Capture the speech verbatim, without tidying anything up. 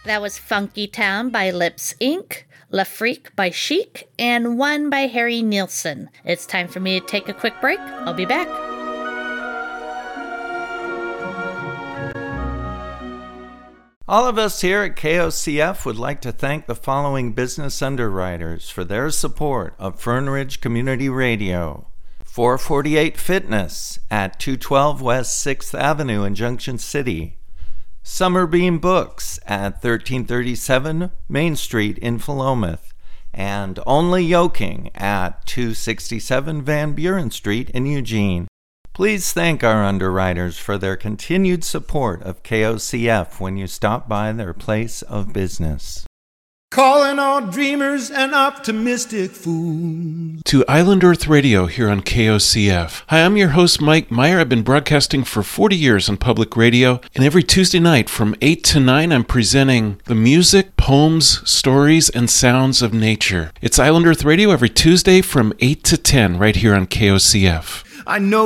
That was Funky Town by Lips Incorporated, La Freak by Chic, and One by Harry Nilsson. It's time for me to take a quick break. I'll be back. All of us here at K O C F would like to thank the following business underwriters for their support of Fern Ridge Community Radio. four forty-eight Fitness at two twelve West sixth Avenue in Junction City. Summerbeam Books at thirteen thirty-seven Main Street in Philomath, and Only Yoking at two sixty-seven Van Buren Street in Eugene. Please thank our underwriters for their continued support of K O C F when you stop by their place of business. Calling all dreamers and optimistic fools to Island Earth Radio here on K O C F. Hi, I'm your host, Mike Meyer. I've been broadcasting for forty years on public radio, and every Tuesday night from eight to nine, I'm presenting the music, poems, stories, and sounds of nature. It's Island Earth Radio every Tuesday from eight to ten right here on K O C F. I know